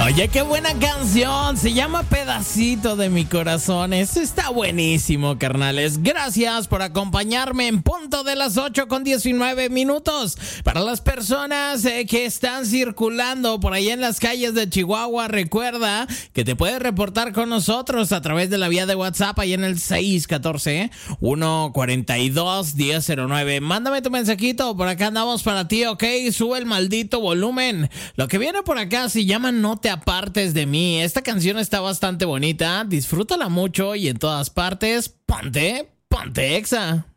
Oye, qué buena canción. Se llama Pedacito de mi corazón. Eso está buenísimo, carnales. Gracias por acompañarme en punto de las 8:19. Para las personas que están circulando por ahí en las calles de Chihuahua, recuerda que te puedes reportar con nosotros a través de la vía de WhatsApp ahí en el 614-142-1009. Mándame tu mensajito, por acá andamos para ti, ¿ok? Sube el maldito volumen. Lo que viene por acá se llama No te apartes de mí. Esta canción está bastante bonita, disfrútala mucho y en todas partes, ponte Exa.